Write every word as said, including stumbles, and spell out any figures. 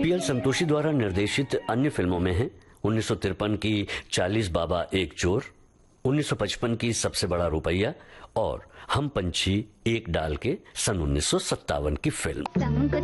P L Santoshi द्वारा निर्देशित अन्य फिल्मों में हैं उन्नीस सौ तिरपन की चालीस बाबा एक चोर, उन्नीस सौ पचपन की सबसे बड़ा रुपया और हम पंछी एक डाल के सन उन्नीस सौ सत्तावन की फिल्म।